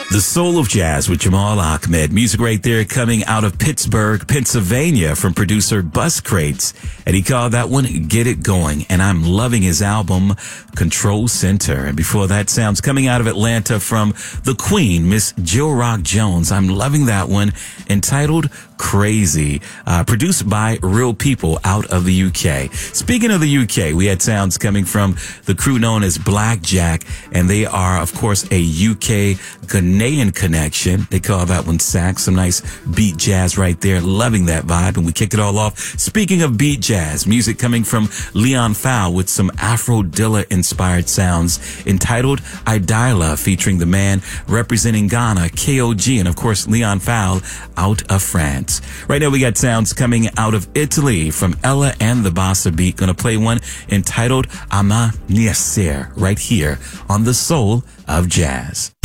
The Soul of Jazz with Jamal Ahmed. Music right there coming out of Pittsburgh, Pennsylvania from producer Bus Crates. And he called that one Get It Going. And I'm loving his album Control Center. And before that, sounds coming out of Atlanta from the Queen, Miss Jill Rock Jones. I'm loving that one, entitled Crazy, produced by Real People out of the UK. Speaking of the UK, we had sounds coming from the crew known as Blackjack, and they are, of course, a UK Ghanaian connection. They call that one sax. Some nice beat jazz right there. Loving that vibe. And we kick it all off. Speaking of beat jazz, music coming from Leon Fowl with some Afro Dilla inspired sounds, entitled Idila, featuring the man representing Ghana, KOG, and of course Leon Fowl out of France. Right now we got sounds coming out of Italy from Ella and the Bossa Beat. Gonna play one entitled Ama Niaser right here on The Soul of Jazz.